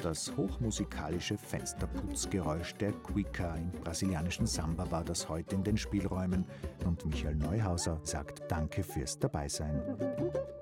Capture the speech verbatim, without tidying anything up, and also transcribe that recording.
Das hochmusikalische Fensterputzgeräusch der Cuica im brasilianischen Samba war das heute in den Spielräumen. Und Michael Neuhauser sagt Danke fürs Dabeisein.